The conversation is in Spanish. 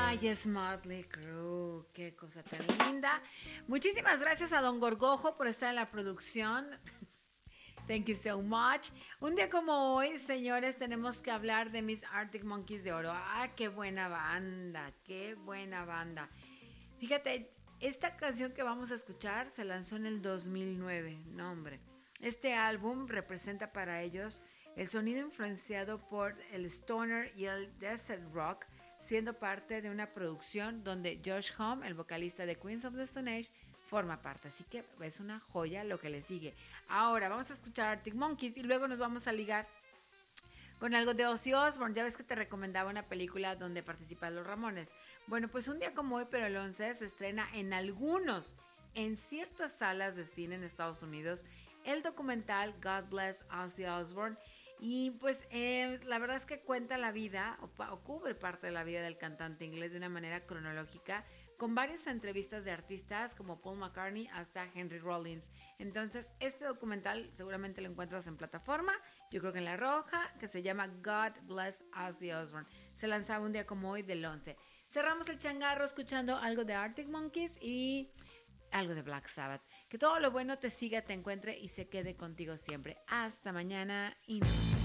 Ay, es Motley Crue, qué cosa tan linda. Muchísimas gracias a Don Gorgojo por estar en la producción. Thank you so much. Un día como hoy, señores, tenemos que hablar de mis Arctic Monkeys de Oro. Ah, qué buena banda, qué buena banda. Fíjate, esta canción que vamos a escuchar se lanzó en el 2009. No, hombre. Este álbum representa para ellos el sonido influenciado por el stoner y el desert rock, siendo parte de una producción donde Josh Homme, el vocalista de Queens of the Stone Age, forma parte. Así que es una joya lo que le sigue. Ahora vamos a escuchar Arctic Monkeys y luego nos vamos a ligar con algo de Ozzy Osbourne. Ya ves que te recomendaba una película donde participan los Ramones. Bueno, pues un día como hoy, pero el 11, se estrena en ciertas salas de cine en Estados Unidos, el documental God Bless Ozzy Osbourne. Y pues la verdad es que cuenta la vida o cubre parte de la vida del cantante inglés de una manera cronológica, con varias entrevistas de artistas como Paul McCartney hasta Henry Rollins. Entonces, este documental seguramente lo encuentras en plataforma, yo creo que en La Roja, que se llama God Bless Ozzy Osbourne. Se lanzaba un día como hoy del 11. Cerramos el changarro escuchando algo de Arctic Monkeys y algo de Black Sabbath. Que todo lo bueno te siga, te encuentre y se quede contigo siempre. Hasta mañana y no.